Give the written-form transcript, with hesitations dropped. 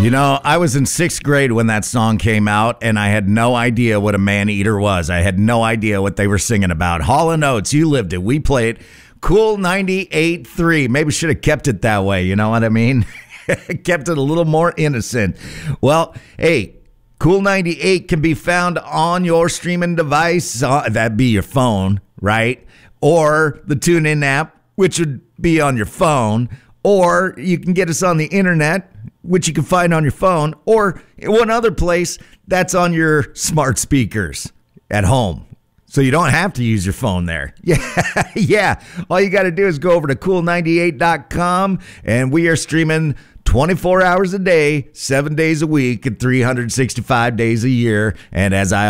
You know, I was in 6th grade when that song came out, and I had no idea what a man-eater was. I had no idea what they were singing about. Hall & Oates, you lived it. We played Cool 98.3. Maybe should have kept it that way, you know what I mean? Kept it a little more innocent. Well, hey, Cool 98 can be found on your streaming device. That'd be your phone, right? Or the TuneIn app, which would be on your phone. Or you can get us on the internet, which you can find on your phone, or one other place that's on your smart speakers at home. So you don't have to use your phone there. Yeah. All you got to do is go over to cool98.com, and we are streaming 24 hours a day, 7 days a week, and 365 days a year. And as I